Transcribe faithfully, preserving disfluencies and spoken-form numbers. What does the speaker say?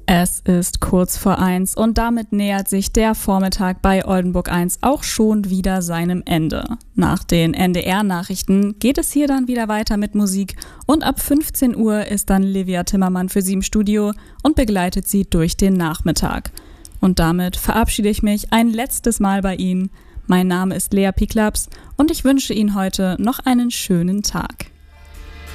Es ist kurz vor eins und damit nähert sich der Vormittag bei Oldenburg eins auch schon wieder seinem Ende. Nach den N D R-Nachrichten geht es hier dann wieder weiter mit Musik und ab fünfzehn Uhr ist dann Livia Timmermann für Sie im Studio und begleitet Sie durch den Nachmittag. Und damit verabschiede ich mich ein letztes Mal bei Ihnen. Mein Name ist Lea Piklaps und ich wünsche Ihnen heute noch einen schönen Tag.